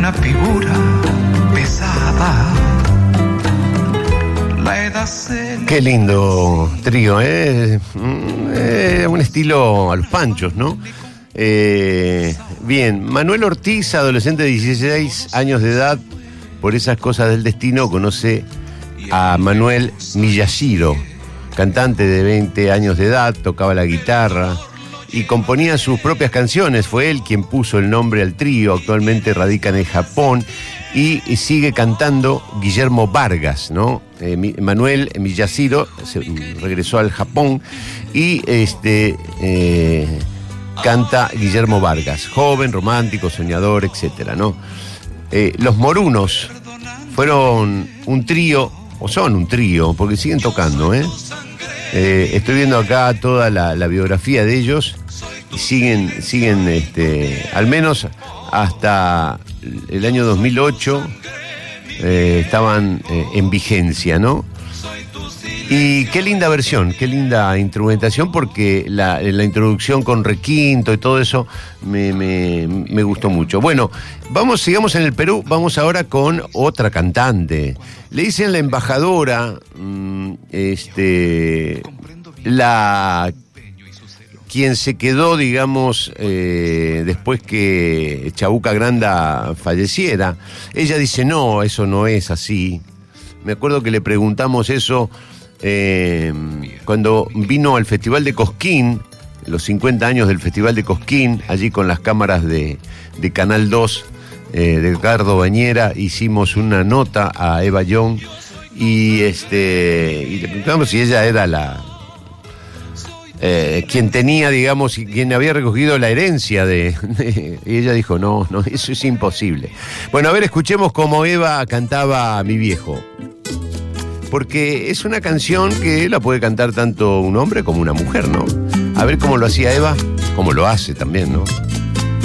una figura pesada. La edad se... Qué lindo trío, un estilo a los Panchos, ¿no? Bien, Manuel Ortiz, adolescente de 16 años de edad, por esas cosas del destino, conoce a Manuel Miyashiro, cantante de 20 años de edad, tocaba la guitarra y componía sus propias canciones. Fue él quien puso el nombre al trío. Actualmente radica en el Japón y sigue cantando Guillermo Vargas, ¿no? Manuel Miyashiro regresó al Japón y canta Guillermo Vargas, joven, romántico, soñador, etcétera, ¿no? Los Morunos fueron un trío, o son un trío, porque siguen tocando, estoy viendo acá toda la biografía de ellos y siguen al menos hasta el año 2008 estaban en vigencia, ¿no? Y qué linda versión, qué linda instrumentación, porque la introducción con requinto y todo eso me gustó mucho. Bueno, sigamos en el Perú, vamos ahora con otra cantante. Le dicen la embajadora, quien se quedó, digamos, después que Chabuca Granda falleciera. Ella dice, no, eso no es así. Me acuerdo que le preguntamos eso cuando vino al Festival de Cosquín, los 50 años del Festival de Cosquín, allí con las cámaras de Canal 2 de Ricardo Bañera, hicimos una nota a Eva Young y le preguntamos si ella era quien tenía, digamos, y quien había recogido la herencia y ella dijo, no, eso es imposible. Bueno, a ver, escuchemos cómo Eva cantaba Mi Viejo. Porque es una canción que la puede cantar tanto un hombre como una mujer, ¿no? A ver cómo lo hacía Eva, como lo hace también, ¿no?